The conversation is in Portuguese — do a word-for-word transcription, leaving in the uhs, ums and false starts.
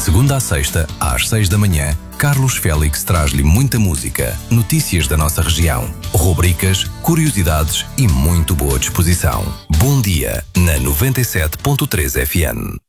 segunda a sexta, às seis da manhã, Carlos Félix traz-lhe muita música, notícias da nossa região, rubricas, curiosidades e muito boa disposição. Bom dia na noventa e sete ponto três F M.